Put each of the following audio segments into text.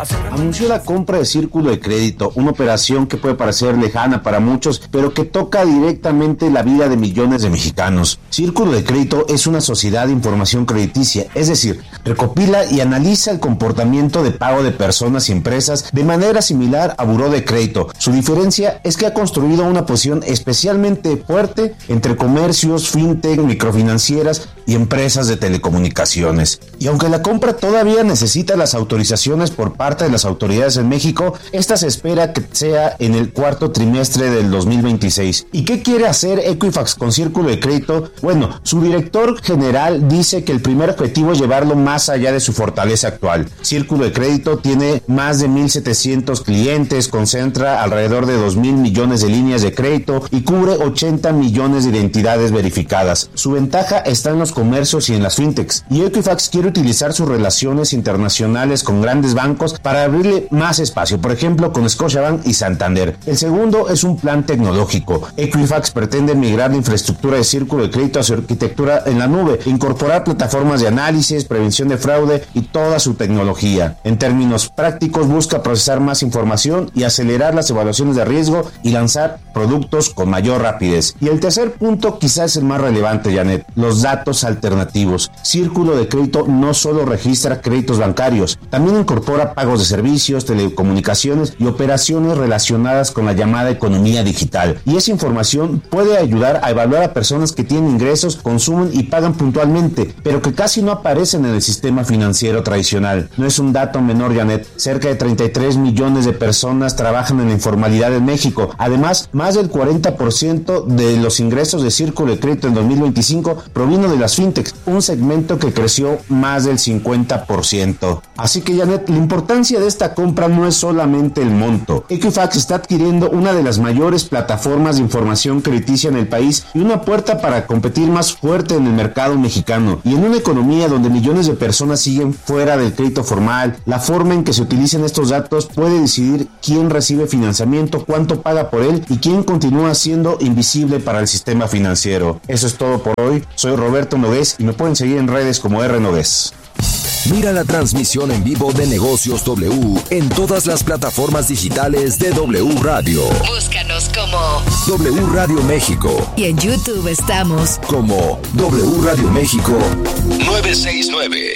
Anunció la compra de Círculo de Crédito, una operación que puede parecer lejana para muchos, pero que toca directamente la vida de millones de mexicanos. Círculo de Crédito es una sociedad de información crediticia, es decir, recopila y analiza el comportamiento de pago de personas y empresas de manera similar a Buró de Crédito. Su diferencia es que ha construido una posición especialmente fuerte entre comercios, fintech, microfinancieras y empresas de telecomunicaciones. Y aunque la compra todavía necesita las autorizaciones por parte de las autoridades en México, esta se espera que sea en el cuarto trimestre del 2026. ¿Y qué quiere hacer Equifax con Círculo de Crédito? Bueno, su director general dice que el primer objetivo es llevarlo más allá de su fortaleza actual. Círculo de Crédito tiene más de 1,700 clientes, concentra alrededor de 2,000 millones de líneas de crédito y cubre 80 millones de identidades verificadas. Su ventaja está en los comercios y en las fintechs, y Equifax quiere utilizar sus relaciones internacionales con grandes bancos para abrirle más espacio, por ejemplo con Scotiabank y Santander. El segundo es un plan tecnológico. Equifax pretende migrar la infraestructura de Círculo de Crédito a su arquitectura en la nube, incorporar plataformas de análisis, prevención de fraude y toda su tecnología. En términos prácticos, busca procesar más información y acelerar las evaluaciones de riesgo y lanzar productos con mayor rapidez. Y el tercer punto quizás es el más relevante, Janet: los datos alternativos. Círculo de Crédito no solo registra créditos bancarios, también incorpora pagos de servicios, telecomunicaciones y operaciones relacionadas con la llamada economía digital. Y esa información puede ayudar a evaluar a personas que tienen ingresos, consumen y pagan puntualmente, pero que casi no aparecen en el sistema financiero tradicional. No es un dato menor, Janet. Cerca de 33 millones de personas trabajan en la informalidad en México. Además, más del 40% de los ingresos de Círculo de Crédito en 2025 provino de las fintechs, un segmento que creció más del 50%. Así que, Janet, la importancia de esta compra no es solamente el monto. Equifax está adquiriendo una de las mayores plataformas de información crediticia en el país y una puerta para competir más fuerte en el mercado mexicano. Y en una economía donde millones de personas siguen fuera del crédito formal, la forma en que se utilizan estos datos puede decidir quién recibe financiamiento, cuánto paga por él y quién continúa siendo invisible para el sistema financiero. Eso es todo por hoy. Soy Roberto Nogués y me pueden seguir en redes como rnogués. Mira la transmisión en vivo de Negocios W en todas las plataformas digitales de W Radio. Búscanos como W Radio México. Y en YouTube estamos como W Radio México 969.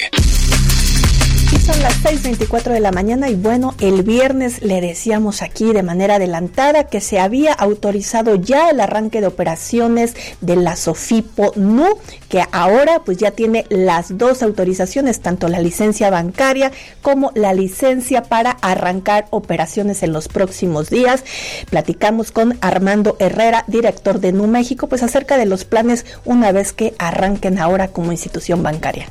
Son las 6:24 de la mañana y bueno, el viernes le decíamos aquí de manera adelantada que se había autorizado ya el arranque de operaciones de la Sofipo Nu, que ahora pues ya tiene las dos autorizaciones, tanto la licencia bancaria como la licencia para arrancar operaciones en los próximos días. Platicamos con Armando Herrera, director de Nu México, pues acerca de los planes una vez que arranquen ahora como institución bancaria.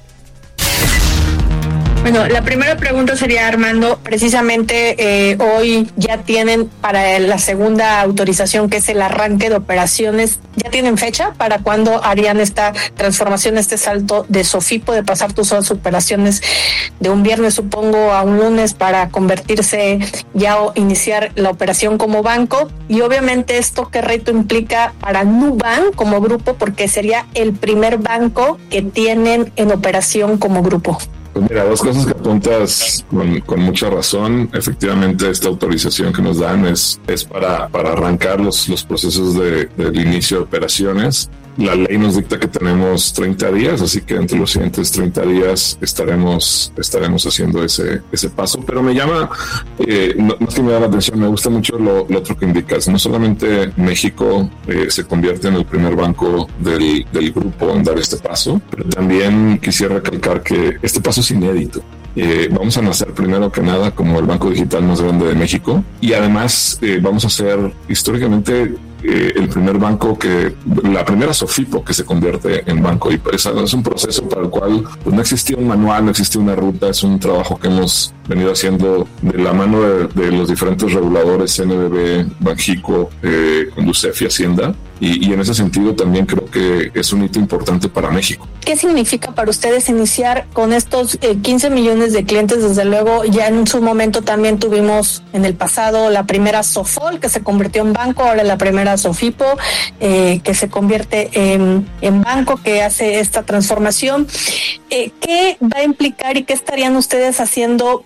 Bueno, la primera pregunta sería, Armando, precisamente hoy ya tienen para la segunda autorización, que es el arranque de operaciones, ¿ya tienen fecha para cuándo harían esta transformación, este salto de Sofipo, de pasar tus operaciones de un viernes, supongo, a un lunes para convertirse ya o iniciar la operación como banco? Y obviamente esto, ¿qué reto implica para Nubank como grupo? Porque sería el primer banco que tienen en operación como grupo. Pues mira, dos cosas que apuntas con mucha razón. Efectivamente, esta autorización que nos dan es para arrancar los procesos del inicio de operaciones. La ley nos dicta que tenemos 30 días, así que entre los siguientes 30 días estaremos haciendo ese paso. Pero me llama, más que me da la atención, me gusta mucho lo otro que indicas. No solamente México se convierte en el primer banco del grupo en dar este paso, pero también quisiera recalcar que este paso es inédito. Vamos a nacer primero que nada como el banco digital más grande de México y además vamos a ser históricamente el primer banco la primera Sofipo que se convierte en banco, y es un proceso para el cual pues, no existía un manual, no existía una ruta. Es un trabajo que hemos venido haciendo de la mano de los diferentes reguladores, CNBB, Banxico, Conducef y Hacienda. Y en ese sentido también creo que es un hito importante para México. ¿Qué significa para ustedes iniciar con estos 15 millones de clientes? Desde luego, ya en su momento también tuvimos en el pasado la primera Sofol, que se convirtió en banco, ahora la primera Sofipo, que se convierte en banco, que hace esta transformación. ¿Qué va a implicar y qué estarían ustedes haciendo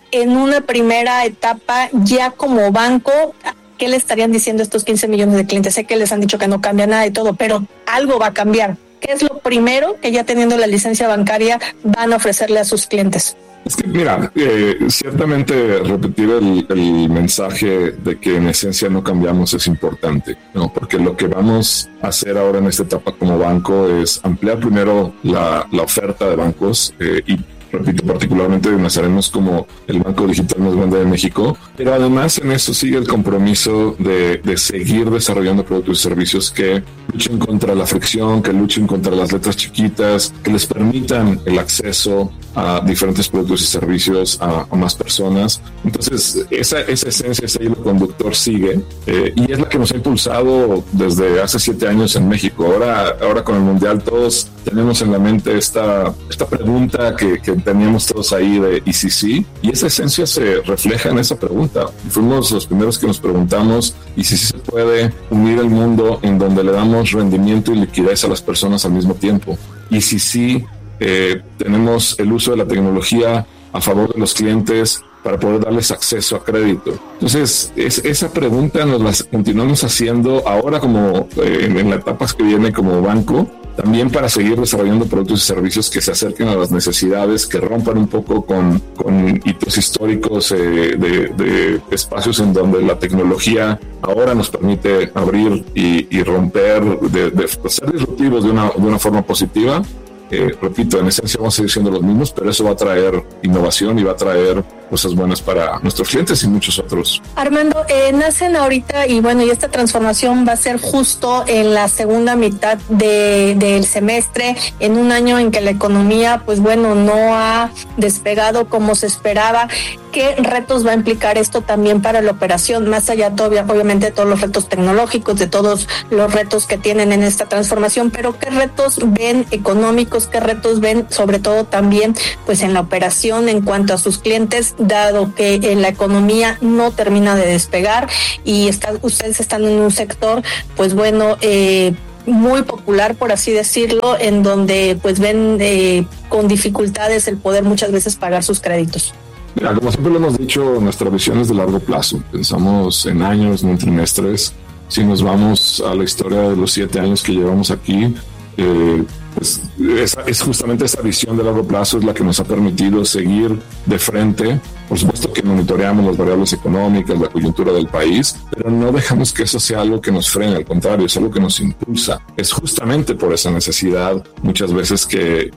en una primera etapa ya como banco, ¿qué le estarían diciendo a estos 15 millones de clientes? Sé que les han dicho que no cambia nada y todo, pero algo va a cambiar. ¿Qué es lo primero que ya teniendo la licencia bancaria van a ofrecerle a sus clientes? Es que, mira, ciertamente repetir el mensaje de que en esencia no cambiamos es importante, ¿no? Porque lo que vamos a hacer ahora en esta etapa como banco es ampliar primero la oferta de bancos y repito, particularmente naceremos como el banco digital más grande de México, pero además en eso sigue el compromiso de seguir desarrollando productos y servicios que luchen contra la fricción, que luchen contra las letras chiquitas, que les permitan el acceso a diferentes productos y servicios a más personas. Entonces, esa esencia, ese hilo conductor sigue y es la que nos ha impulsado desde hace 7 años en México. Ahora con el Mundial todos tenemos en la mente esta pregunta que teníamos todos ahí de ¿y si sí? Y esa esencia se refleja en esa pregunta. Fuimos los primeros que nos preguntamos ¿y si sí se puede unir el mundo en donde le damos rendimiento y liquidez a las personas al mismo tiempo? Y si sí tenemos el uso de la tecnología a favor de los clientes para poder darles acceso a crédito. Entonces, esa pregunta nos la continuamos haciendo ahora como en las etapas que viene como banco, también para seguir desarrollando productos y servicios que se acerquen a las necesidades, que rompan un poco con hitos históricos de espacios en donde la tecnología ahora nos permite abrir y romper, de ser disruptivos de una forma positiva. Repito, en esencia vamos a seguir siendo los mismos, pero eso va a traer innovación y va a traer cosas buenas para nuestros clientes y muchos otros. Armando, nacen ahorita y bueno, y esta transformación va a ser justo en la segunda mitad del semestre, en un año en que la economía, pues bueno, no ha despegado como se esperaba. ¿Qué retos va a implicar esto también para la operación? Más allá, obviamente, de todos los retos tecnológicos, de todos los retos que tienen en esta transformación, pero ¿qué retos ven económicos? ¿Qué retos ven sobre todo también pues en la operación en cuanto a sus clientes, dado que la economía no termina de despegar y ustedes están en un sector, pues bueno, muy popular, por así decirlo, en donde pues ven con dificultades el poder muchas veces pagar sus créditos? Mira, como siempre lo hemos dicho, nuestra visión es de largo plazo. Pensamos en años, no en trimestres. Si nos vamos a la historia de los 7 años que llevamos aquí, pues es justamente esa visión de largo plazo es la que nos ha permitido seguir de frente. Por supuesto que monitoreamos las variables económicas, la coyuntura del país, pero no dejamos que eso sea algo que nos frene, al contrario, es algo que nos impulsa. Es justamente por esa necesidad muchas veces que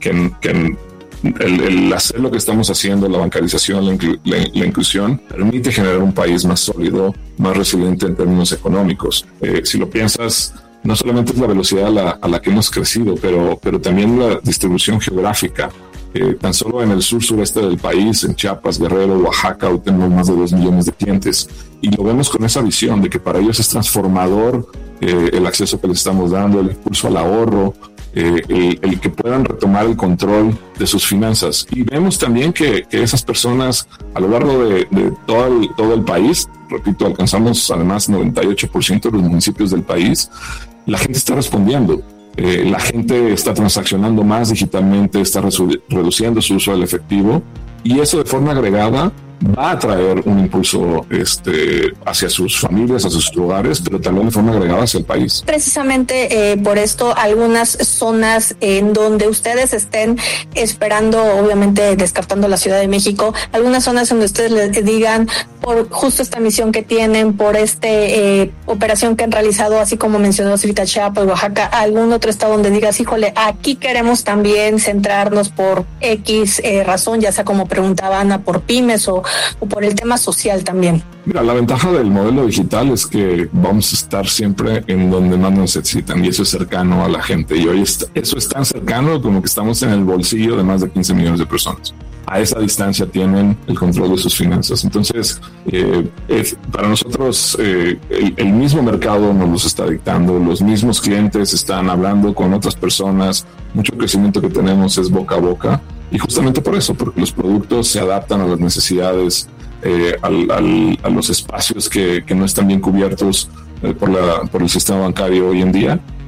el hacer lo que estamos haciendo, la bancarización, la inclusión, permite generar un país más sólido, más resiliente en términos económicos. Si lo piensas, no solamente es la velocidad a la que hemos crecido, pero también la distribución geográfica. Tan solo en el sur-sureste del país, en Chiapas, Guerrero, Oaxaca, hoy tenemos más de 2 millones de clientes. Y lo vemos con esa visión de que para ellos es transformador el acceso que les estamos dando, el impulso al ahorro, el que puedan retomar el control de sus finanzas. Y vemos también que esas personas a lo largo de todo el país, repito, alcanzamos además 98% de los municipios del país, la gente está respondiendo. La gente está transaccionando más digitalmente, está reduciendo su uso del efectivo, y eso de forma agregada va a traer un impulso hacia sus familias, hacia sus hogares, pero también de forma agregada hacia el país. Precisamente por esto, algunas zonas en donde ustedes estén esperando, obviamente descartando la Ciudad de México, algunas zonas en donde ustedes les digan, por justo esta misión que tienen, por operación que han realizado, así como mencionó ahorita Chiapas, Oaxaca, algún otro estado donde digas, híjole, aquí queremos también centrarnos por X razón, ya sea como preguntaba Ana, por pymes o por el tema social también. Mira, la ventaja del modelo digital es que vamos a estar siempre en donde más nos necesitan, y eso es cercano a la gente, y hoy eso es tan cercano como que estamos en el bolsillo de más de 15 millones de personas. A esa distancia tienen el control de sus finanzas. Entonces, para nosotros el mismo mercado nos los está dictando, los mismos clientes están hablando con otras personas, mucho crecimiento que tenemos es boca a boca, y justamente por eso, porque los productos se adaptan a las necesidades, a los espacios que no están bien cubiertos por el sistema bancario hoy en día,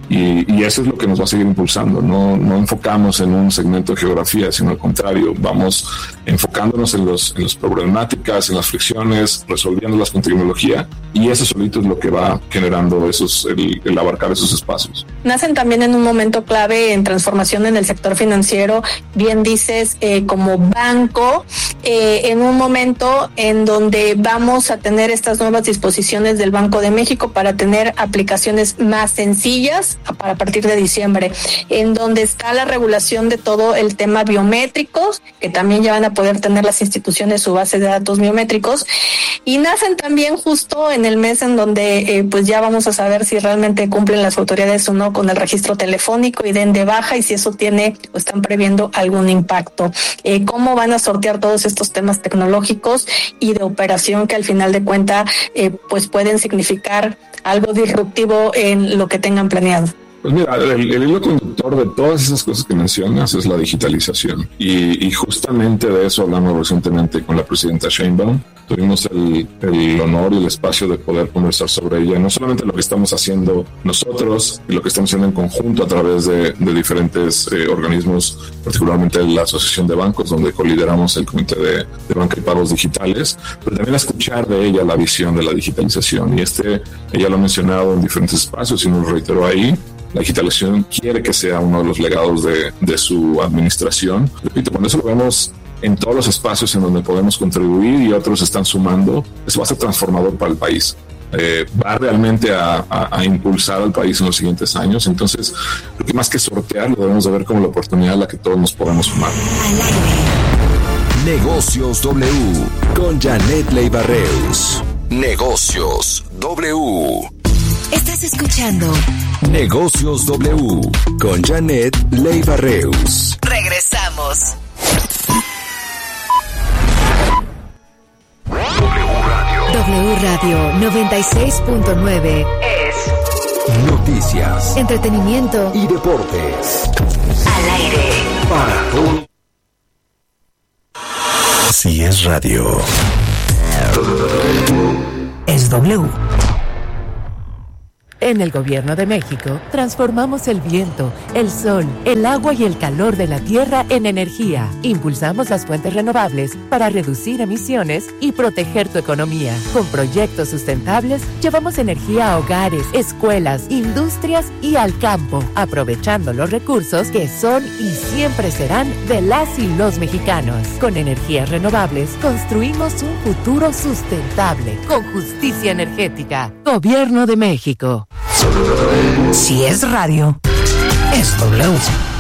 Y eso es lo que nos va a seguir impulsando. No enfocamos en un segmento de geografía, sino al contrario, vamos enfocándonos en las problemáticas, en las fricciones, resolviéndolas con tecnología, y eso solito es lo que va generando el abarcar esos espacios. Nacen también en un momento clave en transformación en el sector financiero, bien dices, como banco, en un momento en donde vamos a tener estas nuevas disposiciones del Banco de México para tener aplicaciones más sencillas a partir de diciembre, en donde está la regulación de todo el tema biométricos, que también ya van a poder tener las instituciones su base de datos biométricos, y nacen también justo en el mes en donde pues ya vamos a saber si realmente cumplen las autoridades o no con el registro telefónico y den de baja, y si eso tiene o están previendo algún impacto. ¿Cómo van a sortear todos estos temas tecnológicos y de operación que al final de cuentas pues pueden significar algo disruptivo en lo que tengan planeado? Pues mira, el hilo conductor de todas esas cosas que mencionas es la digitalización. Y justamente de eso hablamos recientemente con la presidenta Sheinbaum. Tuvimos el honor y el espacio de poder conversar sobre ella, no solamente lo que estamos haciendo nosotros y lo que estamos haciendo en conjunto a través de diferentes organismos, particularmente la Asociación de Bancos, donde colideramos el Comité de Banca y Pagos Digitales, pero también escuchar de ella la visión de la digitalización. Y ella lo ha mencionado en diferentes espacios y nos reiteró ahí. La digitalización quiere que sea uno de los legados de su administración. Repito, cuando eso lo vemos en todos los espacios en donde podemos contribuir y otros están sumando, eso va a ser transformador para el país. Va realmente a impulsar al país en los siguientes años. Entonces, creo que más que sortear, lo debemos de ver como la oportunidad a la que todos nos podemos sumar. Negocios W con Janet Leiva-Reus. Negocios W. Estás escuchando Negocios W con Janet Leiva-Reus. Regresamos. W Radio 96.9 es Noticias, entretenimiento y deportes. Al aire. Para todo. Si es radio, Es W. En el Gobierno de México, transformamos el viento, el sol, el agua y el calor de la tierra en energía. Impulsamos las fuentes renovables para reducir emisiones y proteger tu economía. Con proyectos sustentables, llevamos energía a hogares, escuelas, industrias y al campo, aprovechando los recursos que son y siempre serán de las y los mexicanos. Con energías renovables, construimos un futuro sustentable, con justicia energética. Gobierno de México. Si es radio, es W.